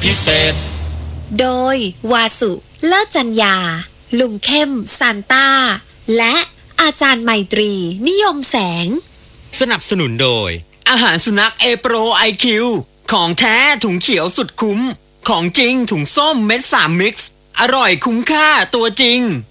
พิเศษโดยวาสุเลิศจัญญาลุงเข้มซานต้าและอาจารย์ไมตรีนิยมแสงสนับสนุนโดยอาหารสุนัขเอโปรไอคิวของแท้ถุงเขียวสุดคุ้มของจริงถุงส้มเม็ด3มิกซ์อร่อยคุ้มค่าตัวจริง